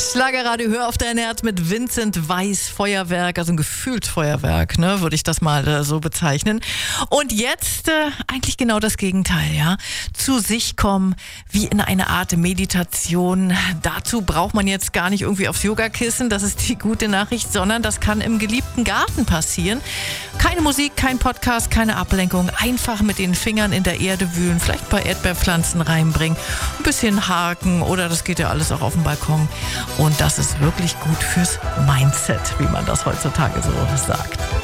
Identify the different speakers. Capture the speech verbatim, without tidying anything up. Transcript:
Speaker 1: Schlagerradio, hör auf dein Herz mit Vincent Weiss, Feuerwerk, also ein Gefühlsfeuerwerk, ne, würde ich das mal äh, so bezeichnen. Und jetzt äh, eigentlich genau das Gegenteil, ja. Zu sich kommen, wie in eine Art Meditation. Dazu braucht man jetzt gar nicht irgendwie aufs Yogakissen, das ist die gute Nachricht, sondern das kann im geliebten Garten passieren. Keine Musik, kein Podcast, keine Ablenkung, einfach mit den Fingern in der Erde wühlen, vielleicht ein paar Erdbeerpflanzen reinbringen, ein bisschen haken oder das geht ja alles auch auf dem Balkon. Und das ist wirklich gut fürs Mindset, wie man das heutzutage so sagt.